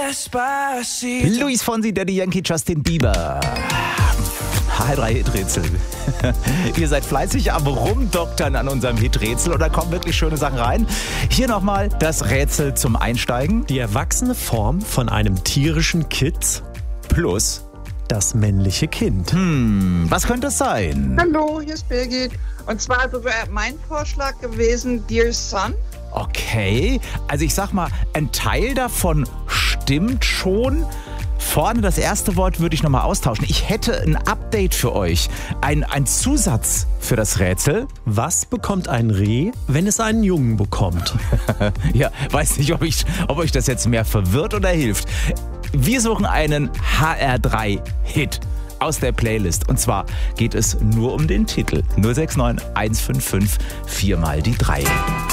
Despacito. Luis Fonsi, Daddy Yankee, Justin Bieber. H3-Hit-Rätsel. Ihr seid fleißig am Rumdoktern an unserem Hit-Rätsel oder kommen wirklich schöne Sachen rein. Hier nochmal das Rätsel zum Einsteigen. Die erwachsene Form von einem tierischen Kitz Plus, das männliche Kind. was könnte es sein? Hallo, hier ist Birgit. Und zwar wäre mein Vorschlag gewesen, Dear Son. Okay, also ich sag mal, ein Teil davon stimmt schon. Vorne das erste Wort würde ich nochmal austauschen. Ich hätte ein Update für euch, ein Zusatz für das Rätsel. Was bekommt ein Reh, wenn es einen Jungen bekommt? Ja, weiß nicht, ob euch das jetzt mehr verwirrt oder hilft. Wir suchen einen HR3-Hit aus der Playlist. Und zwar geht es nur um den Titel. 069 155 4 mal die 3.